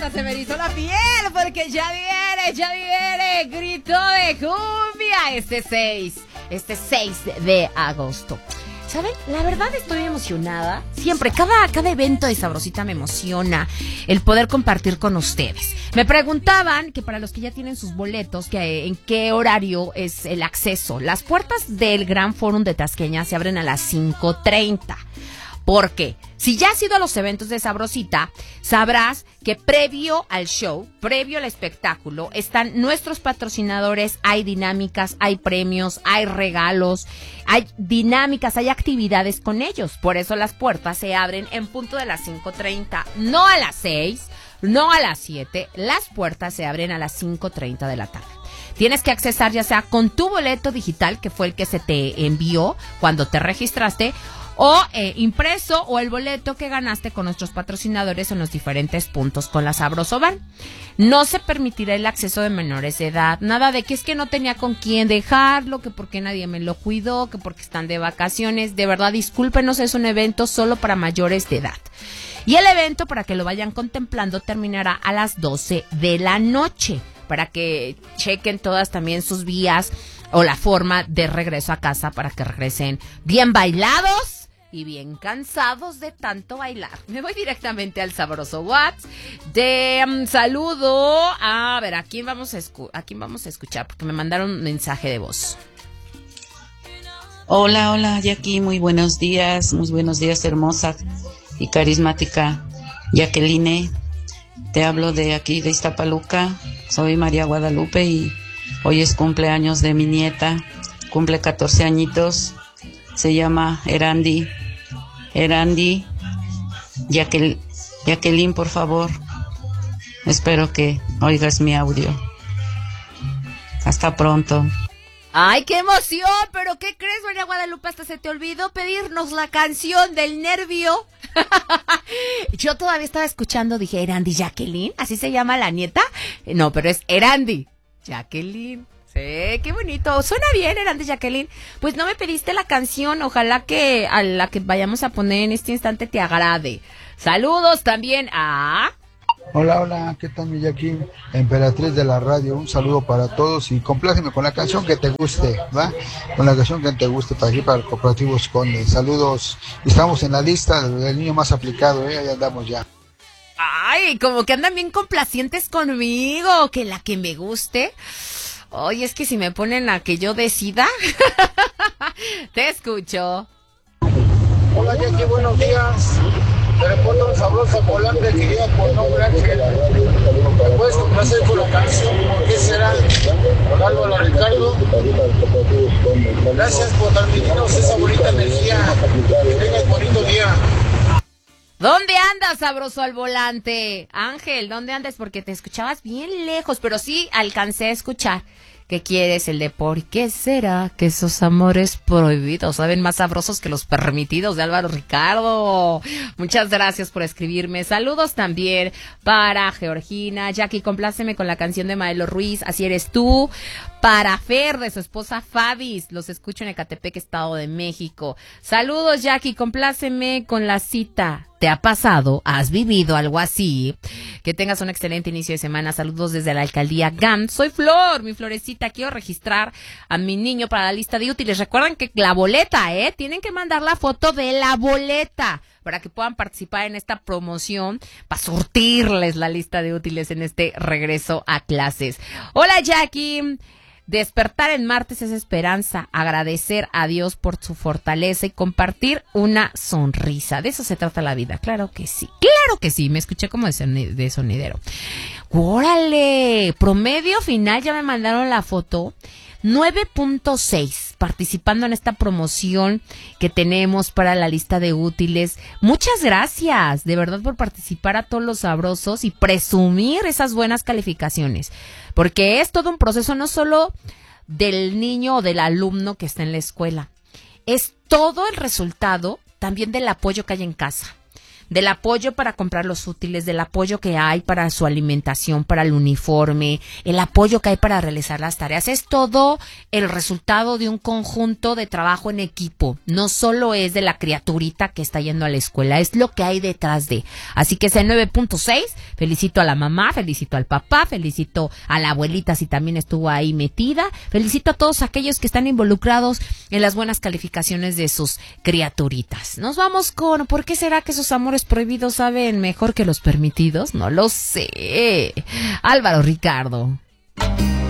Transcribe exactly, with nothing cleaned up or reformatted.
hasta se me erizó la piel porque ya viene, ya viene, grito de cumbia este seis, este seis de agosto. ¿Saben? La verdad estoy emocionada. Siempre, cada, cada evento de Sabrosita me emociona el poder compartir con ustedes. Me preguntaban que para los que ya tienen sus boletos, que en qué horario es el acceso. Las puertas del Gran Fórum de Tasqueña se abren a las cinco treinta. ¿Por qué? Si ya has ido a los eventos de Sabrosita, sabrás que previo al show, previo al espectáculo, están nuestros patrocinadores, hay dinámicas, hay premios, hay regalos, hay dinámicas, hay actividades con ellos. Por eso las puertas se abren en punto de las cinco treinta, no a las seis, no a las siete, las puertas se abren a las cinco treinta de la tarde. Tienes que accesar ya sea con tu boleto digital, que fue el que se te envió cuando te registraste, o eh, impreso, o el boleto que ganaste con nuestros patrocinadores en los diferentes puntos con la Sabroso Van. No se permitirá el acceso de menores de edad, nada de que es que no tenía con quién dejarlo, que porque nadie me lo cuidó, que porque están de vacaciones. De verdad, discúlpenos, es un evento solo para mayores de edad. Y el evento, para que lo vayan contemplando, terminará a las doce de la noche, para que chequen todas también sus vías o la forma de regreso a casa, para que regresen bien bailados y bien cansados de tanto bailar. Me voy directamente al Sabroso Watts de um, saludo. A ver, ¿a quién vamos a, escu- a quién vamos a escuchar? Porque me mandaron un mensaje de voz. Hola, hola, Jackie, muy buenos días, muy buenos días, hermosa y carismática Jacqueline. Te hablo de aquí, de Iztapaluca. Soy María Guadalupe y hoy es cumpleaños de mi nieta. Cumple catorce añitos. Se llama Erandi. Erandi, Jacqueline, Jacqueline, por favor. Espero que oigas mi audio. Hasta pronto. ¡Ay, qué emoción! ¿Pero qué crees, María Guadalupe? Hasta se te olvidó pedirnos la canción del nervio. Yo todavía estaba escuchando, dije, ¿Erandi Jacqueline? ¿Así se llama la nieta? No, pero es Erandi Jacqueline. Sí, qué bonito. Suena bien, Erandi Jacqueline. Pues no me pediste la canción. Ojalá que a la que vayamos a poner en este instante te agrade. Saludos también a... Hola, hola, ¿qué tal, mi Jackie? Emperatriz de la radio, un saludo para todos y compláceme con la canción que te guste, ¿va? Con la canción que te guste para aquí, para el Cooperativo Esconde. Saludos, estamos en la lista del niño más aplicado, ¿eh? Ahí andamos ya. Ay, como que andan bien complacientes conmigo, que la que me guste. Oye, es que si me ponen a que yo decida, te escucho. Hola, Jackie, buenos días. Te reporto un sabroso volante que lleva por nombre Ángel. ¿Me puedes complacer con la canción ¿Por qué será? Con Álvaro Ricardo. Gracias por transmitirnos esa bonita energía. Que tengas bonito día. ¿Dónde andas, sabroso al volante? Ángel, ¿dónde andas? Porque te escuchabas bien lejos, pero sí alcancé a escuchar. ¿Qué quieres? El de ¿por qué será que esos amores prohibidos saben más sabrosos que los permitidos de Álvaro Ricardo? Muchas gracias por escribirme. Saludos también para Georgina. Jackie, compláceme con la canción de Maelo Ruiz, Así eres tú. Para Fer, de su esposa Fabis, los escucho en Ecatepec, Estado de México. Saludos, Jackie, compláceme con la cita. ¿Te ha pasado? ¿Has vivido algo así? Que tengas un excelente inicio de semana. Saludos desde la alcaldía G A M. Soy Flor, mi florecita. Quiero registrar a mi niño para la lista de útiles. Recuerden que la boleta, ¿eh? Tienen que mandar la foto de la boleta para que puedan participar en esta promoción, para surtirles la lista de útiles en este regreso a clases. Hola, Jackie. Despertar en martes es esperanza, agradecer a Dios por su fortaleza y compartir una sonrisa. De eso se trata la vida, claro que sí, claro que sí, me escuché como de, soni- de sonidero. ¡Órale! Promedio final, ya me mandaron la foto, nueve punto seis, participando en esta promoción que tenemos para la lista de útiles. Muchas gracias, de verdad, por participar a todos los sabrosos y presumir esas buenas calificaciones. Porque es todo un proceso, no solo del niño o del alumno que está en la escuela. Es todo el resultado también del apoyo que hay en casa. del apoyo para comprar los útiles, del apoyo que hay para su alimentación, para el uniforme, el apoyo que hay para realizar las tareas. Es todo el resultado de un conjunto de trabajo en equipo. No solo es de la criaturita que está yendo a la escuela, es lo que hay detrás de. Así que ese nueve punto seis, felicito a la mamá, felicito al papá, felicito a la abuelita si también estuvo ahí metida, felicito a todos aquellos que están involucrados en las buenas calificaciones de sus criaturitas. Nos vamos con ¿por qué será que esos amores prohibidos saben mejor que los permitidos? No lo sé. Álvaro Ricardo.